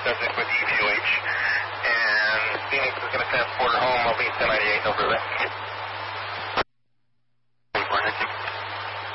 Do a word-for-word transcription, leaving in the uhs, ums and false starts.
subject with E V O H. And Phoenix is going to transport her home. I'll be ten ninety-eight, no further.